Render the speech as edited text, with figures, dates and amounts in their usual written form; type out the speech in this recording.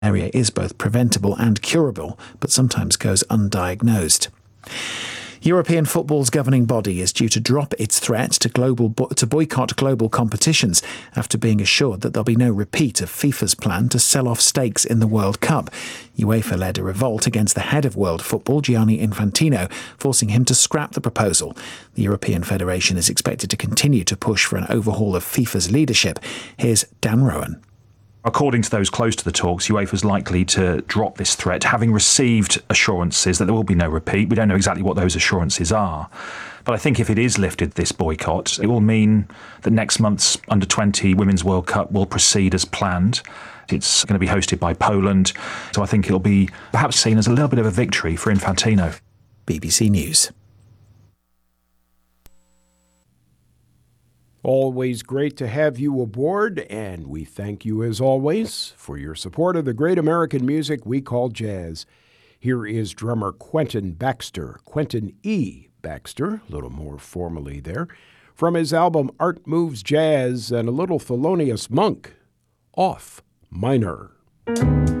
Malaria is both preventable and curable, but sometimes goes undiagnosed. European football's governing body is due to drop its threat to boycott global competitions after being assured that there'll be no repeat of FIFA's plan to sell off stakes in the World Cup. UEFA led a revolt against the head of world football, Gianni Infantino, forcing him to scrap the proposal. The European Federation is expected to continue to push for an overhaul of FIFA's leadership. Here's Dan Rowan. According to those close to the talks, UEFA is likely to drop this threat, having received assurances that there will be no repeat. We don't know exactly what those assurances are. But I think if it is lifted, this boycott, it will mean that next month's Under-20 Women's World Cup will proceed as planned. It's going to be hosted by Poland. So I think it'll be perhaps seen as a little bit of a victory for Infantino. BBC News. Always great to have you aboard, and we thank you as always for your support of the great American music we call jazz. Here is drummer Quentin Baxter, Quentin E. Baxter, a little more formally there, from his album Art Moves Jazz and a little Thelonious Monk, Off Minor.